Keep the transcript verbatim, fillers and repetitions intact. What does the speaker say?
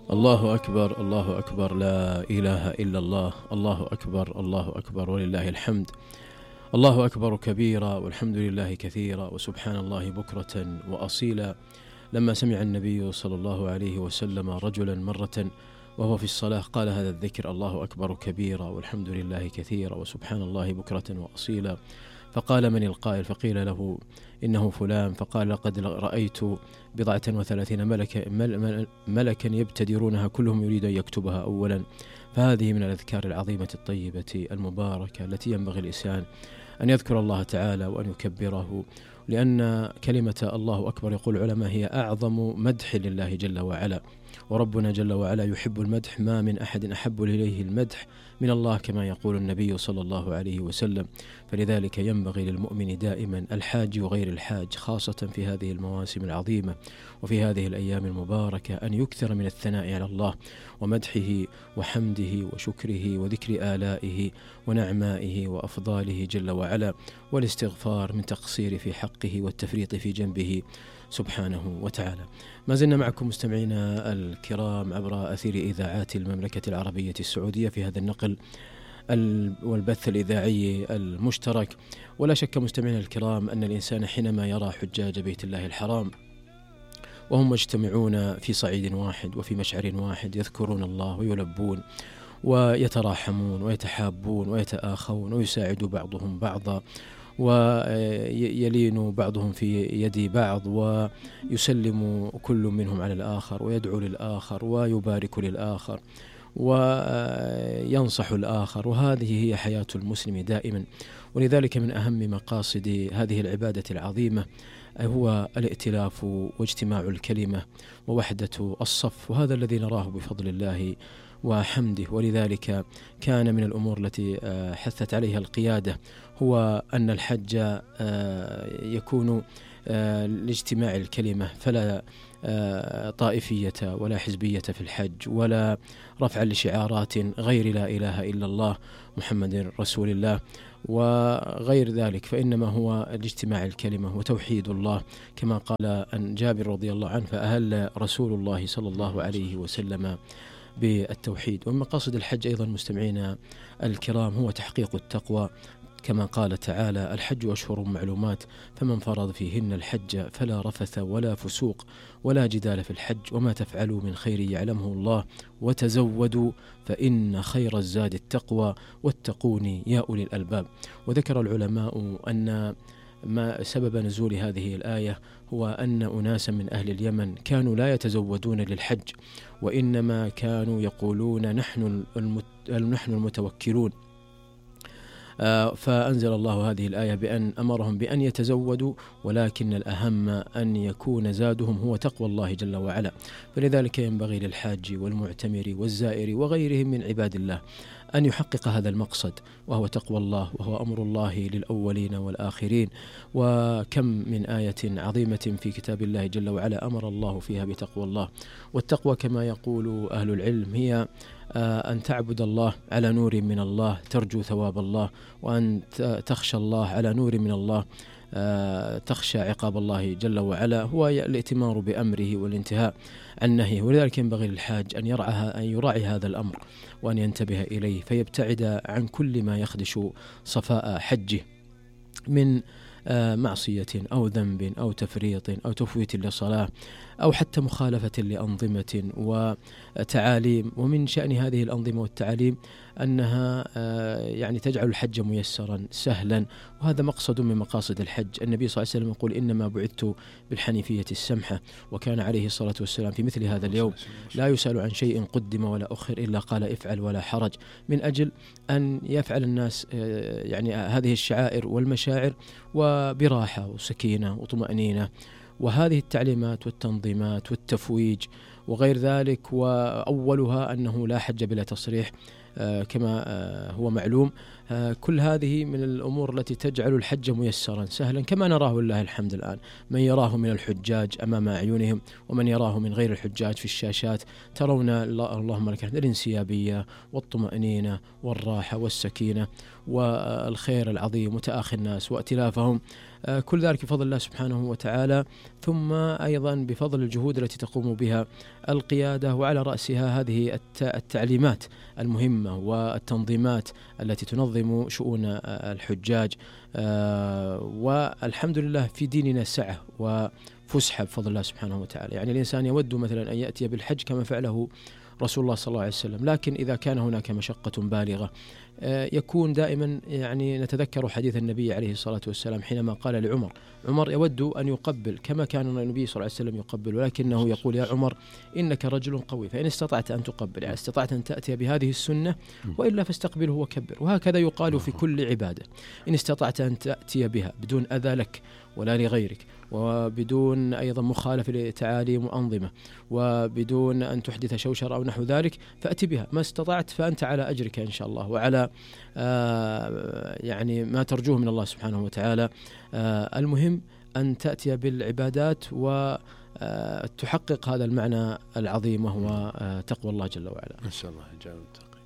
الله أكبر، الله أكبر، لا إله إلا الله، الله أكبر، الله أكبر ولله الحمد. الله أكبر كبيرا والحمد لله كثيرا وسبحان الله بكرة وأصيلا. لما سمع النبي صلى الله عليه وسلم رجلا مرة وهو في الصلاة قال هذا الذكر: الله أكبر كبيرا والحمد لله كثيرا وسبحان الله بكرة وأصيلا. فقال: من القائل؟ فقيل له: إنه فلان. فقال: لقد رأيت بضعة وثلاثين ملكا, ملكا يبتدرونها كلهم يريد أن يكتبها أولا. فهذه من الأذكار العظيمة الطيبة المباركة التي ينبغي الإنسان أن يذكر الله تعالى وأن يكبره، لأن كلمة الله أكبر يقول العلماء هي أعظم مدح لله جل وعلا، وربنا جل وعلا يحب المدح، ما من أحد أحب إليه المدح من الله كما يقول النبي صلى الله عليه وسلم. فلذلك ينبغي للمؤمن دائما الحاج وغير الحاج، خاصة في هذه المواسم العظيمة وفي هذه الأيام المباركة، أن يكثر من الثناء على الله ومدحه وحمده وشكره وذكر آلائه ونعمائه وأفضاله جل وعلا، والاستغفار من تقصير في حقه والتفريط في جنبه سبحانه وتعالى. ما زلنا معكم مستمعينا الكرام عبر أثير إذاعات المملكة العربية السعودية في هذا النقل والبث الإذاعي المشترك. ولا شك مستمعينا الكرام أن الإنسان حينما يرى حجاج بيت الله الحرام وهم مجتمعون في صعيد واحد وفي مشعر واحد يذكرون الله ويلبون ويتراحمون ويتحابون ويتآخون ويساعد بعضهم بعضا ويلين بعضهم في يد بعض ويسلم كل منهم على الآخر ويدعو للآخر ويبارك للآخر وينصح الآخر، وهذه هي حياة المسلم دائما. ولذلك من أهم مقاصد هذه العبادة العظيمة هو الائتلاف واجتماع الكلمة ووحدة الصف، وهذا الذي نراه بفضل الله وحمده. ولذلك كان من الأمور التي حثت عليها القيادة هو أن الحج يكون لاجتماع الكلمة، فلا طائفية ولا حزبية في الحج ولا رفع لشعارات غير لا إله إلا الله محمد رسول الله وغير ذلك، فإنما هو الاجتماع الكلمة وتوحيد الله، كما قال عن جابر رضي الله عنه: فأهل رسول الله صلى الله عليه وسلم بالتوحيد. ومن مقاصد الحج أيضا مستمعين الكرام هو تحقيق التقوى، كما قال تعالى: الحج أشهر معلومات فمن فرض فيهن الحج فلا رفث ولا فسوق ولا جدال في الحج وما تفعلوا من خير يعلمه الله وتزودوا فإن خير الزاد التقوى واتقوني يا أولي الألباب. وذكر العلماء أن ما سبب نزول هذه الآية هو أن أناسا من أهل اليمن كانوا لا يتزودون للحج، وإنما كانوا يقولون نحن نحن المتوكلون، فأنزل الله هذه الآية بأن أمرهم بأن يتزودوا، ولكن الأهم أن يكون زادهم هو تقوى الله جل وعلا. فلذلك ينبغي للحاج والمعتمر والزائر وغيرهم من عباد الله أن يحقق هذا المقصد، وهو تقوى الله، وهو أمر الله للأولين والآخرين. وكم من آية عظيمة في كتاب الله جل وعلا أمر الله فيها بتقوى الله. والتقوى كما يقول أهل العلم هي أن تعبد الله على نور من الله ترجو ثواب الله، وأن تخشى الله على نور من الله تخشى عقاب الله جل وعلا، هو الائتمار بأمره والانتهاء عن نهيه. ولذلك ينبغي للحاج أن يرعى أن يراعي هذا الأمر وأن ينتبه إليه، فيبتعد عن كل ما يخدش صفاء حجه من معصية أو ذنب أو تفريط أو تفويت للصلاة أو حتى مخالفة لأنظمة وتعاليم. ومن شأن هذه الأنظمة والتعاليم أنها يعني تجعل الحج ميسرا سهلا، وهذا مقصد من مقاصد الحج. النبي صلى الله عليه وسلم يقول: إنما بعثت بالحنيفية السمحة، وكان عليه الصلاة والسلام في مثل هذا اليوم لا يسأل عن شيء قدم ولا أخر إلا قال: افعل ولا حرج، من أجل أن يفعل الناس يعني هذه الشعائر والمشاعر وبراحة وسكينة وطمأنينة. وهذه التعليمات والتنظيمات والتفويج وغير ذلك، وأولها أنه لا حج بلا تصريح كما هو معلوم، كل هذه من الأمور التي تجعل الحج ميسرا سهلا كما نراه والله الحمد الآن. من يراه من الحجاج أمام أعينهم ومن يراه من غير الحجاج في الشاشات، ترون اللهم لك الانسيابية والطمأنينة والراحة والسكينة والخير العظيم وتآخي الناس وائتلافهم، كل ذلك بفضل الله سبحانه وتعالى، ثم أيضا بفضل الجهود التي تقوم بها القيادة، وعلى رأسها هذه التعليمات المهمة والتنظيمات التي تنظم شؤون الحجاج. والحمد لله في ديننا سعة وفسحة بفضل الله سبحانه وتعالى. يعني الإنسان يود مثلا أن يأتي بالحج كما فعله رسول الله صلى الله عليه وسلم، لكن إذا كان هناك مشقة بالغة يكون دائما يعني نتذكر حديث النبي عليه الصلاة والسلام حينما قال لعمر، عمر يود أن يقبل كما كان النبي صلى الله عليه وسلم يقبل، ولكنه يقول يا عمر إنك رجل قوي فإن استطعت أن تقبل، يعني استطعت أن تأتي بهذه السنة وإلا فاستقبله وكبر. وهكذا يقال في كل عبادة، إن استطعت أن تأتي بها بدون أذى لك ولا لغيرك، وبدون أيضا مخالفة لتعاليم وأنظمة، وبدون أن تحدث شوشر أو نحو ذلك، فأتي بها ما استطعت، فأنت على أجرك إن شاء الله وعلى آه يعني ما ترجوه من الله سبحانه وتعالى. آه المهم أن تأتي بالعبادات وتحقق هذا المعنى العظيم وهو آه تقوى الله جل وعلا. ما شاء الله جل وعلا.